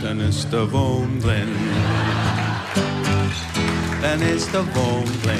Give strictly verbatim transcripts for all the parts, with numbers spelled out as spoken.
dann ist der Wurm drin. Dann ist der Wurm drin.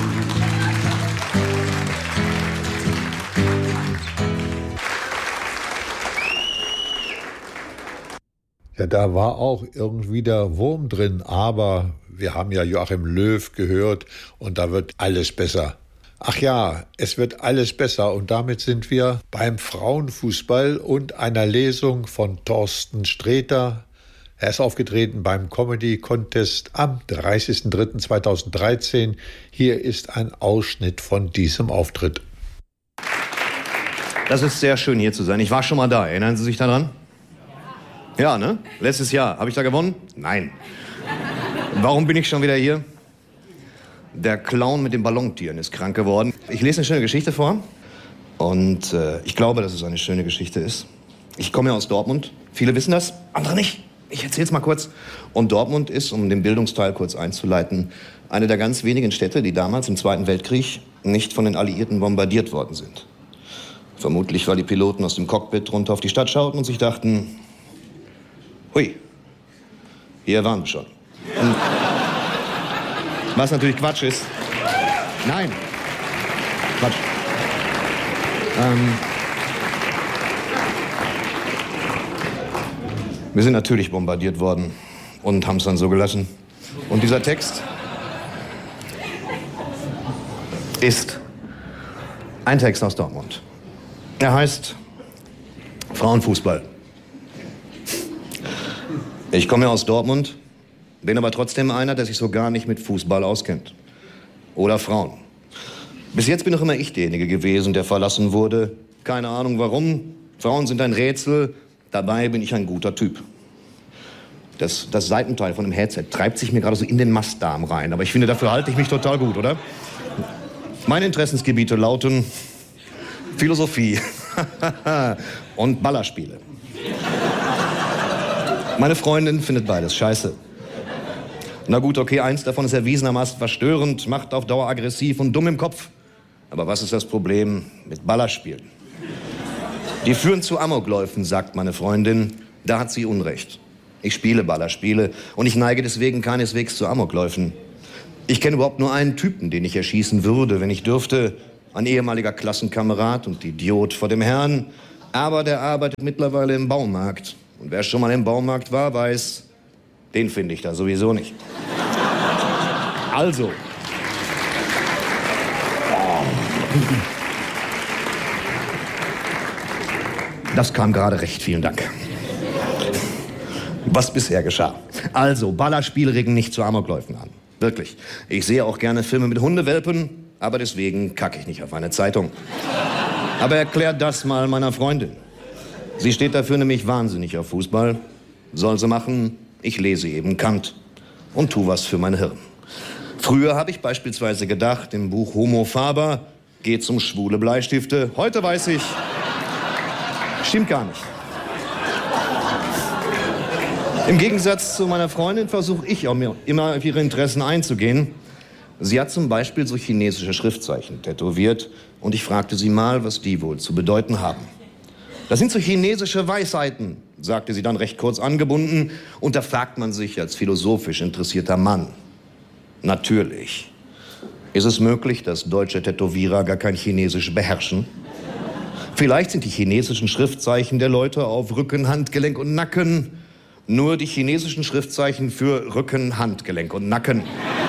Ja, da war auch irgendwie der Wurm drin, aber wir haben ja Joachim Löw gehört und da wird alles besser. Ach ja, es wird alles besser und damit sind wir beim Frauenfußball und einer Lesung von Thorsten Sträter. Er ist aufgetreten beim Comedy Contest am dreißigsten dritten zweitausenddreizehn. Hier ist ein Ausschnitt von diesem Auftritt. Das ist sehr schön, hier zu sein. Ich war schon mal da. Erinnern Sie sich daran? Ja, ne? Letztes Jahr. Habe ich da gewonnen? Nein. Warum bin ich schon wieder hier? Der Clown mit den Ballontieren ist krank geworden. Ich lese eine schöne Geschichte vor. Und äh, ich glaube, dass es eine schöne Geschichte ist. Ich komme ja aus Dortmund. Viele wissen das, andere nicht. Ich erzähl's mal kurz. Und Dortmund ist, um den Bildungsteil kurz einzuleiten, eine der ganz wenigen Städte, die damals im Zweiten Weltkrieg nicht von den Alliierten bombardiert worden sind. Vermutlich, weil die Piloten aus dem Cockpit runter auf die Stadt schauten und sich dachten, hui, hier waren wir schon. Und was natürlich Quatsch ist. Nein, Quatsch. Ähm, wir sind natürlich bombardiert worden und haben es dann so gelassen. Und dieser Text ist ein Text aus Dortmund. Er heißt Frauenfußball. Ich komme ja aus Dortmund, bin aber trotzdem einer, der sich so gar nicht mit Fußball auskennt. Oder Frauen. Bis jetzt bin noch immer ich derjenige gewesen, der verlassen wurde. Keine Ahnung warum. Frauen sind ein Rätsel, dabei bin ich ein guter Typ. Das, das Seitenteil von dem Headset treibt sich mir gerade so in den Mastdarm rein. Aber ich finde, dafür halte ich mich total gut, oder? Meine Interessensgebiete lauten Philosophie und Ballerspiele. Meine Freundin findet beides scheiße. Na gut, okay, eins davon ist erwiesenermaßen verstörend, macht auf Dauer aggressiv und dumm im Kopf. Aber was ist das Problem mit Ballerspielen? Die führen zu Amokläufen, sagt meine Freundin. Da hat sie Unrecht. Ich spiele Ballerspiele und ich neige deswegen keineswegs zu Amokläufen. Ich kenne überhaupt nur einen Typen, den ich erschießen würde, wenn ich dürfte. Ein ehemaliger Klassenkamerad und Idiot vor dem Herrn. Aber der arbeitet mittlerweile im Baumarkt. Und wer schon mal im Baumarkt war, weiß, den finde ich da sowieso nicht. Also. Das kam gerade recht, vielen Dank. Was bisher geschah. Also, Ballerspiele regen nicht zu Amokläufen an. Wirklich. Ich sehe auch gerne Filme mit Hundewelpen, aber deswegen kacke ich nicht auf eine Zeitung. Aber erklärt das mal meiner Freundin. Sie steht dafür nämlich wahnsinnig auf Fußball. Soll sie machen, ich lese eben Kant und tu was für mein Hirn. Früher habe ich beispielsweise gedacht, im Buch Homo Faber geht's um schwule Bleistifte. Heute weiß ich, stimmt gar nicht. Im Gegensatz zu meiner Freundin versuche ich auch immer auf ihre Interessen einzugehen. Sie hat zum Beispiel so chinesische Schriftzeichen tätowiert und ich fragte sie mal, was die wohl zu bedeuten haben. Das sind so chinesische Weisheiten, sagte sie dann recht kurz angebunden. Und da fragt man sich als philosophisch interessierter Mann, natürlich, ist es möglich, dass deutsche Tätowierer gar kein Chinesisch beherrschen? Vielleicht sind die chinesischen Schriftzeichen der Leute auf Rücken, Handgelenk und Nacken nur die chinesischen Schriftzeichen für Rücken, Handgelenk und Nacken.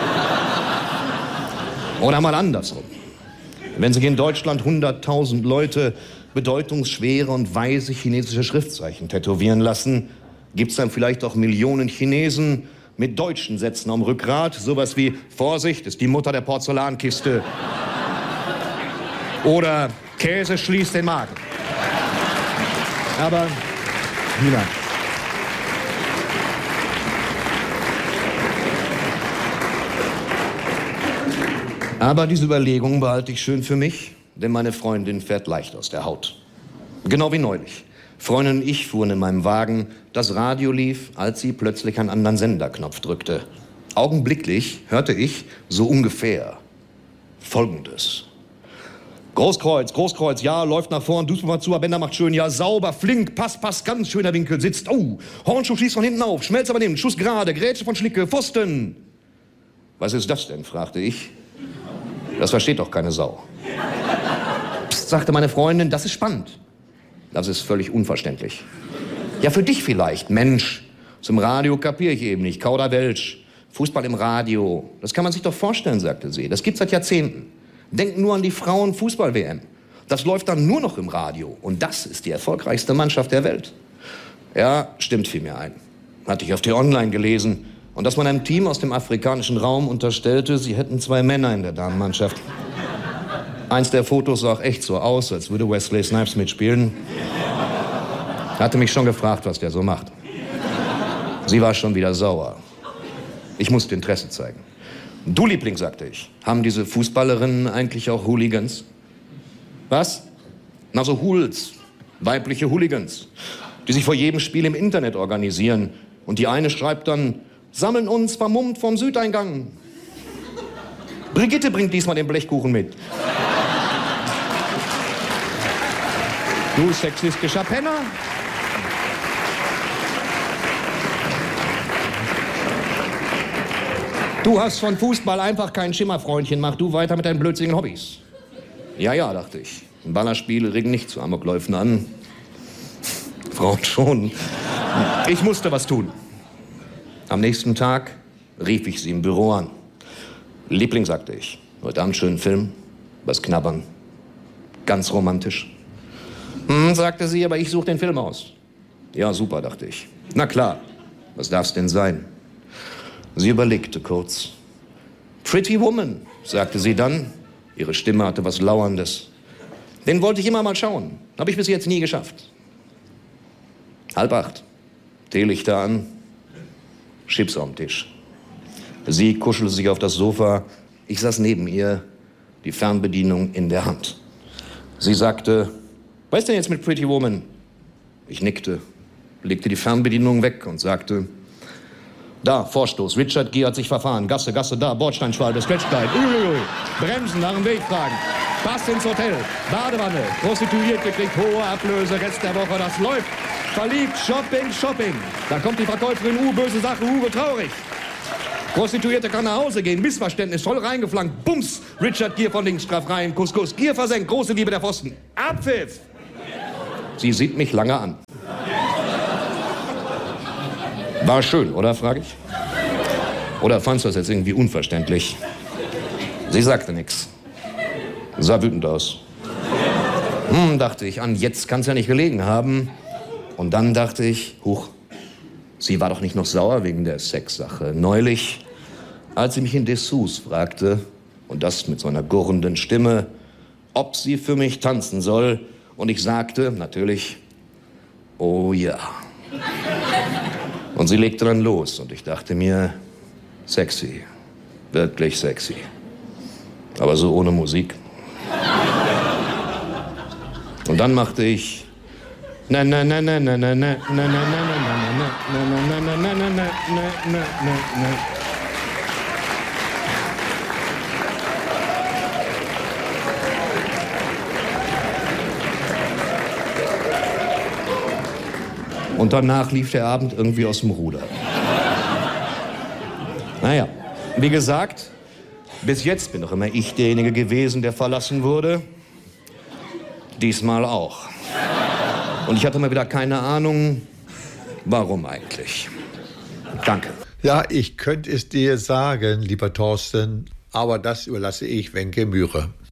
Oder mal andersrum. Wenn sich in Deutschland hunderttausend Leute bedeutungsschwere und weise chinesische Schriftzeichen tätowieren lassen, gibt es dann vielleicht auch Millionen Chinesen mit deutschen Sätzen am Rückgrat. Sowas wie, Vorsicht, ist die Mutter der Porzellankiste. Oder Käse schließt den Magen. Aber, wieder. Aber diese Überlegung behalte ich schön für mich, denn meine Freundin fährt leicht aus der Haut. Genau wie neulich. Freundin und ich fuhren in meinem Wagen, das Radio lief, als sie plötzlich einen anderen Senderknopf drückte. Augenblicklich hörte ich so ungefähr Folgendes. Großkreuz, Großkreuz, ja, läuft nach vorn, Duisburg mal zu, Bender macht schön, ja, sauber, flink, Pass, Pass, ganz schöner Winkel, sitzt, oh, Hornschuh schießt von hinten auf, Schmelz aber nimmt, Schuss gerade, Grätsche von Schlicke, Pfosten. Was ist das denn, fragte ich. Das versteht doch keine Sau. Psst, sagte meine Freundin, das ist spannend. Das ist völlig unverständlich. Ja, für dich vielleicht, Mensch. Zum Radio kapiere ich eben nicht, Kauderwelsch. Fußball im Radio, das kann man sich doch vorstellen, sagte sie. Das gibt's seit Jahrzehnten. Denken nur an die Frauen-Fußball-W M. Das läuft dann nur noch im Radio. Und das ist die erfolgreichste Mannschaft der Welt. Ja, stimmt, fiel mir ein. Hatte ich auf T-Online gelesen. Und dass man einem Team aus dem afrikanischen Raum unterstellte, sie hätten zwei Männer in der Damenmannschaft. Eins der Fotos sah auch echt so aus, als würde Wesley Snipes mitspielen. Hatte mich schon gefragt, was der so macht. Sie war schon wieder sauer. Ich musste Interesse zeigen. Du, Liebling, sagte ich, haben diese Fußballerinnen eigentlich auch Hooligans? Was? Na, so Hools, weibliche Hooligans, die sich vor jedem Spiel im Internet organisieren. Und die eine schreibt dann, sammeln uns vermummt vom Südeingang. Brigitte bringt diesmal den Blechkuchen mit. Du sexistischer Penner. Du hast von Fußball einfach kein Schimmer, Freundchen. Mach du weiter mit deinen blödsinnigen Hobbys. Ja, ja, dachte ich. Ballerspiele regen nicht zu Amokläufen an. Frauen schon. Ich musste was tun. Am nächsten Tag rief ich sie im Büro an. Liebling, sagte ich, heute Abend schönen Film, was knabbern. Ganz romantisch. Hm, sagte sie, aber ich suche den Film aus. Ja, super, dachte ich. Na klar, was darf's denn sein? Sie überlegte kurz. Pretty Woman, sagte sie dann. Ihre Stimme hatte was Lauerndes. Den wollte ich immer mal schauen. Habe ich bis jetzt nie geschafft. Halb acht. Teelichter an. Chips am Tisch. Sie kuschelte sich auf das Sofa. Ich saß neben ihr, die Fernbedienung in der Hand. Sie sagte, was ist denn jetzt mit Pretty Woman? Ich nickte, legte die Fernbedienung weg und sagte, da, Vorstoß, Richard Gere hat sich verfahren. Gasse, Gasse, da, Bordsteinschwalbe, Scratchkleid. Uiuiui, Bremsen nach dem Weg fragen. Pass ins Hotel, Badewanne, Prostituierte kriegt hohe Ablöse, Rest der Woche, das läuft. Verliebt, Shopping, Shopping. Da kommt die Verkäuferin, uh, böse Sache, uh, traurig. Prostituierte kann nach Hause gehen, Missverständnis, voll reingeflankt. Bums, Richard Gere von links, straff rein, Kuss, Kuss. Gere versenkt, große Liebe der Pfosten. Abpfiff. Sie sieht mich lange an. War schön, oder, frage ich? Oder fandst du das jetzt irgendwie unverständlich? Sie sagte nichts. Sah wütend aus. Hm, dachte ich, an jetzt kann's ja nicht gelegen haben. Und dann dachte ich, huch, sie war doch nicht noch sauer wegen der Sexsache. Neulich, als sie mich in Dessous fragte, und das mit so einer gurrenden Stimme, ob sie für mich tanzen soll. Und ich sagte, natürlich, oh ja. Und sie legte dann los und ich dachte mir, sexy, wirklich sexy. Aber so ohne Musik. Und dann machte ich na na na na na na na na na na na na na na na na na. Und danach lief der Abend irgendwie aus dem Ruder. Naja, wie gesagt, bis jetzt bin doch immer ich derjenige gewesen, der verlassen wurde. Diesmal auch. Und ich hatte mal wieder keine Ahnung, warum eigentlich. Danke. Ja, ich könnte es dir sagen, lieber Thorsten, aber das überlasse ich Wenke Mühre.